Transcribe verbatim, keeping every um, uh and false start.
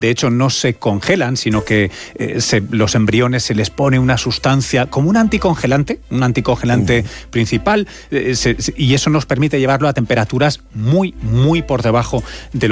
De hecho, no se congelan, sino que eh, se, los embriones se les pone una sustancia como un anticongelante, un anticongelante uh. principal, eh, se, y eso nos permite llevarlo a temperaturas muy, muy por debajo de lo